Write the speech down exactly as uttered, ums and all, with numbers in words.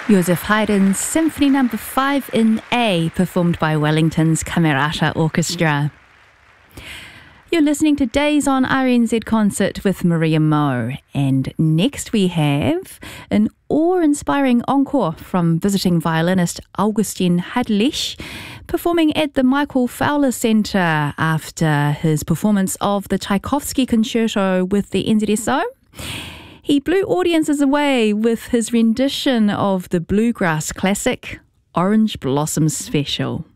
Joseph Haydn's Symphony Number five in A, performed by Wellington's Camerata Orchestra. You're listening to Days on R N Z Concert with Maria Moe, and next we have an awe-inspiring encore from visiting violinist Augustin Hadlich, performing at the Michael Fowler Centre after his performance of the Tchaikovsky Concerto with the N Z S O. He blew audiences away with his rendition of the bluegrass classic, Orange Blossom Special.